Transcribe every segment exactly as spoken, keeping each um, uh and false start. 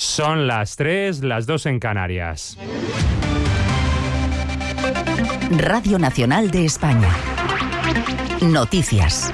Son las tres, las dos en Canarias. Radio Nacional de España. Noticias.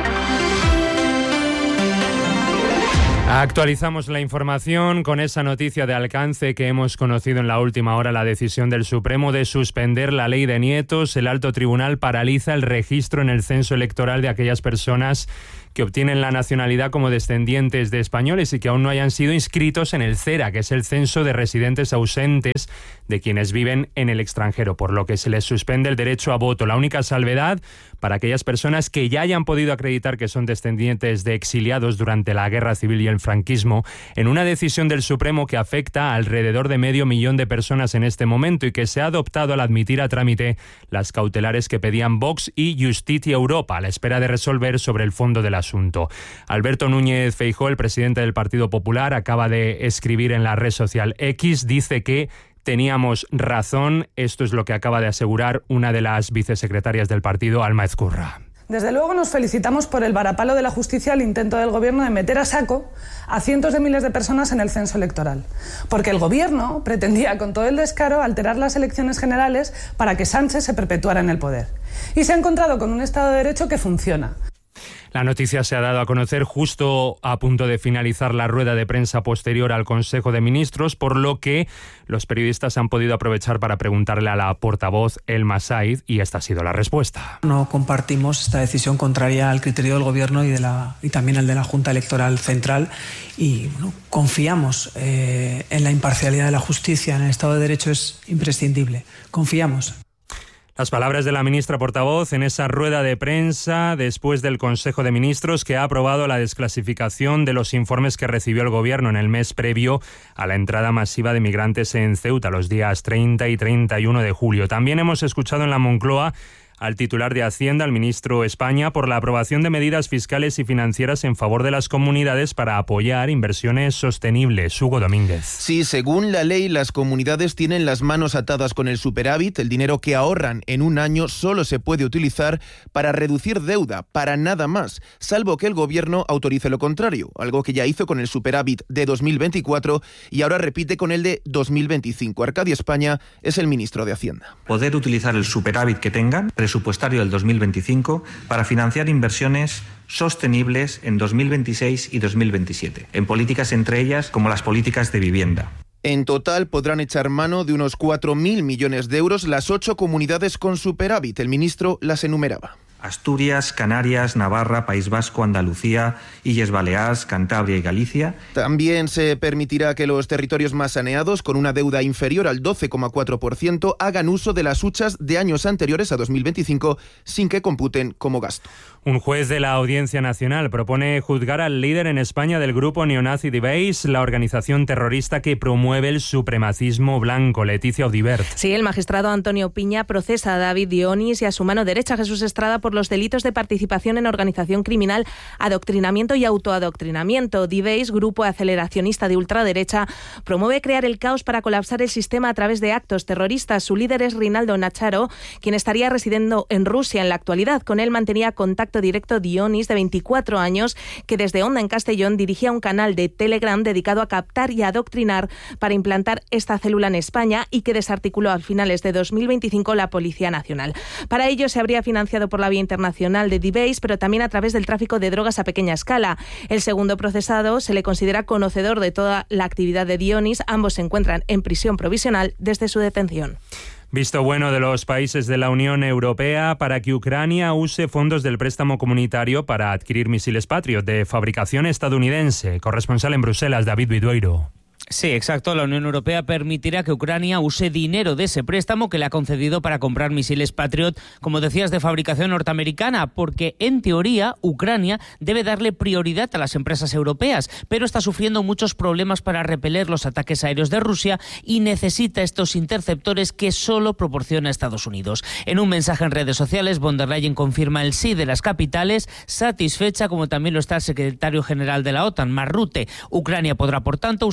Actualizamos la información con esa noticia de alcance que hemos conocido en la última hora, la decisión del Supremo de suspender la ley de nietos. El alto tribunal paraliza el registro en el censo electoral de aquellas personas que obtienen la nacionalidad como descendientes de españoles y que aún no hayan sido inscritos en el CERA, que es el censo de residentes ausentes de quienes viven en el extranjero, por lo que se les suspende el derecho a voto. La única salvedad para aquellas personas que ya hayan podido acreditar que son descendientes de exiliados durante la Guerra Civil y el franquismo, en una decisión del Supremo que afecta a alrededor de medio millón de personas en este momento y que se ha adoptado al admitir a trámite las cautelares que pedían Vox y Justicia Europa a la espera de resolver sobre el fondo del asunto. Alberto Núñez Feijóo, el presidente del Partido Popular, acaba de escribir en la red social X, dice que teníamos razón. Esto es lo que acaba de asegurar una de las vicesecretarias del partido, Alma Ezcurra. Desde luego nos felicitamos por el varapalo de la justicia al intento del Gobierno de meter a saco a cientos de miles de personas en el censo electoral. Porque el Gobierno pretendía con todo el descaro alterar las elecciones generales para que Sánchez se perpetuara en el poder. Y se ha encontrado con un Estado de Derecho que funciona. La noticia se ha dado a conocer justo a punto de finalizar la rueda de prensa posterior al Consejo de Ministros, por lo que los periodistas han podido aprovechar para preguntarle a la portavoz Elma Said, y esta ha sido la respuesta. No compartimos esta decisión contraria al criterio del Gobierno y, de la, y también al de la Junta Electoral Central, y bueno, confiamos eh, en la imparcialidad de la justicia, en el Estado de Derecho es imprescindible. Confiamos. Las palabras de la ministra portavoz en esa rueda de prensa después del Consejo de Ministros, que ha aprobado la desclasificación de los informes que recibió el Gobierno en el mes previo a la entrada masiva de migrantes en Ceuta, los días treinta y treinta y uno de julio. También hemos escuchado en la Moncloa al titular de Hacienda, al ministro España, por la aprobación de medidas fiscales y financieras en favor de las comunidades para apoyar inversiones sostenibles. Hugo Domínguez. Sí, según la ley, las comunidades tienen las manos atadas con el superávit. El dinero que ahorran en un año solo se puede utilizar para reducir deuda, para nada más, salvo que el Gobierno autorice lo contrario, algo que ya hizo con el superávit de dos mil veinticuatro y ahora repite con el de dos mil veinticinco. Arcadio España es el ministro de Hacienda. Poder utilizar el superávit que tengan presupuestario del dos mil veinticinco para financiar inversiones sostenibles en dos mil veintiséis y dos mil veintisiete, en políticas entre ellas como las políticas de vivienda. En total podrán echar mano de unos cuatro mil millones de euros las ocho comunidades con superávit. El ministro las enumeraba. Asturias, Canarias, Navarra, País Vasco, Andalucía, Illes Baleares, Cantabria y Galicia. También se permitirá que los territorios más saneados, con una deuda inferior al doce coma cuatro por ciento, hagan uso de las huchas de años anteriores a dos mil veinticinco sin que computen como gasto. Un juez de la Audiencia Nacional propone juzgar al líder en España del grupo neonazi D-Base, la organización terrorista que promueve el supremacismo blanco. Leticia Audibert. Sí, el magistrado Antonio Piña procesa a David Dionis y a su mano derecha Jesús Estrada por los delitos de participación en organización criminal, adoctrinamiento y autoadoctrinamiento. D-Base, grupo aceleracionista de ultraderecha, promueve crear el caos para colapsar el sistema a través de actos terroristas. Su líder es Rinaldo Nacharo, quien estaría residiendo en Rusia en la actualidad. Con él mantenía contacto directo Dionis, de veinticuatro años, que desde Onda en Castellón dirigía un canal de Telegram dedicado a captar y adoctrinar para implantar esta célula en España y que desarticuló a finales de dos mil veinticinco la Policía Nacional. Para ello se habría financiado por la vía internacional de D-Base, pero también a través del tráfico de drogas a pequeña escala. El segundo procesado se le considera conocedor de toda la actividad de Dionis. Ambos se encuentran en prisión provisional desde su detención. Visto bueno de los países de la Unión Europea para que Ucrania use fondos del préstamo comunitario para adquirir misiles Patriot de fabricación estadounidense. Corresponsal en Bruselas, David Vidueiro. Sí, exacto. La Unión Europea permitirá que Ucrania use dinero de ese préstamo que le ha concedido para comprar misiles Patriot, como decías, de fabricación norteamericana, porque en teoría Ucrania debe darle prioridad a las empresas europeas, pero está sufriendo muchos problemas para repeler los ataques aéreos de Rusia y necesita estos interceptores que solo proporciona Estados Unidos. En un mensaje en redes sociales, von der Leyen confirma el sí de las capitales, satisfecha, como también lo está el secretario general de la OTAN, Mark Rutte. Ucrania podrá, por tanto, usar los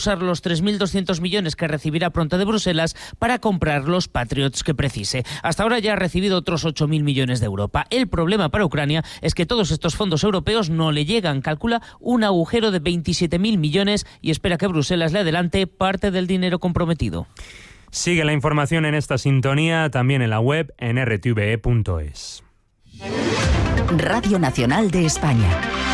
tres mil doscientos millones que recibirá pronto de Bruselas para comprar los Patriots que precise. Hasta ahora ya ha recibido otros ocho mil millones de Europa. El problema para Ucrania es que todos estos fondos europeos no le llegan. Calcula un agujero de veintisiete mil millones y espera que Bruselas le adelante parte del dinero comprometido. Sigue la información en esta sintonía, también en la web en r t v e punto es. Radio Nacional de España.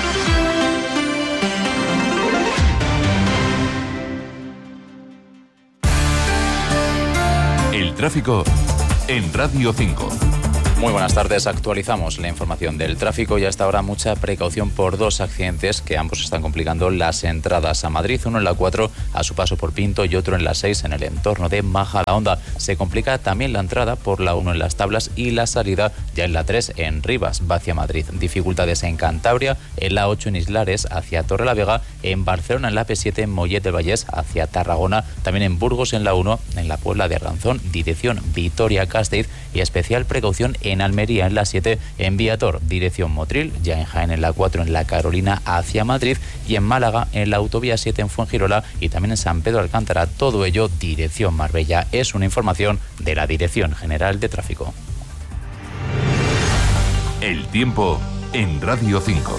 El tráfico en Radio cinco. Muy buenas tardes, actualizamos la información del tráfico y hasta ahora mucha precaución por dos accidentes que ambos están complicando las entradas a Madrid, uno en la cuatro a su paso por Pinto y otro en la seis en el entorno de Majadahonda. Se complica también la entrada por la uno en Las Tablas y la salida ya en la tres en Rivas, va hacia Madrid. Dificultades en Cantabria, en la ocho en Islares hacia Torrelavega, en Barcelona en la P siete en Mollet del Vallés hacia Tarragona, también en Burgos en la uno, en la Puebla de Arganzón, dirección Vitoria-Gasteiz y especial precaución en en Almería en la siete, en Viator, dirección Motril, ya en Jaén en la cuatro, en la Carolina hacia Madrid y en Málaga en la autovía siete en Fuengirola y también en San Pedro Alcántara, todo ello dirección Marbella. Es una información de la Dirección General de Tráfico. El tiempo en Radio cinco.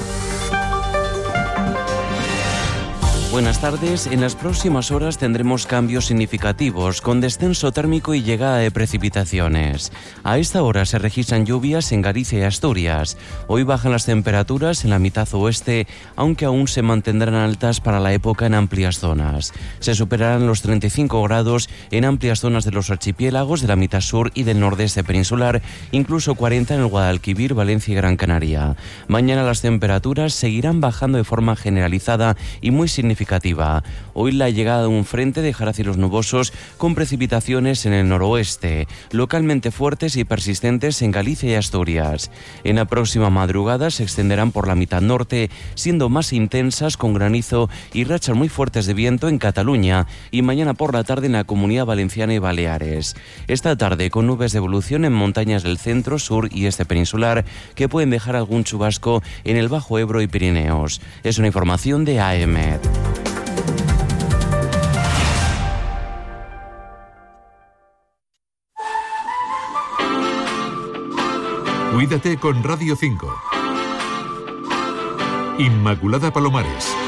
Buenas tardes. En las próximas horas tendremos cambios significativos, con descenso térmico y llegada de precipitaciones. A esta hora se registran lluvias en Galicia y Asturias. Hoy bajan las temperaturas en la mitad oeste, aunque aún se mantendrán altas para la época en amplias zonas. Se superarán los treinta y cinco grados en amplias zonas de los archipiélagos de la mitad sur y del nordeste peninsular, incluso cuarenta en el Guadalquivir, Valencia y Gran Canaria. Mañana las temperaturas seguirán bajando de forma generalizada y muy significativa. Hoy la llegada de un frente dejará cielos nubosos con precipitaciones en el noroeste, localmente fuertes y persistentes en Galicia y Asturias. En la próxima madrugada se extenderán por la mitad norte, siendo más intensas con granizo y rachas muy fuertes de viento en Cataluña y mañana por la tarde en la Comunidad Valenciana y Baleares. Esta tarde con nubes de evolución en montañas del centro, sur y este peninsular que pueden dejar algún chubasco en el Bajo Ebro y Pirineos. Es una información de A E M E D. Cuídate con Radio cinco. Inmaculada Palomares.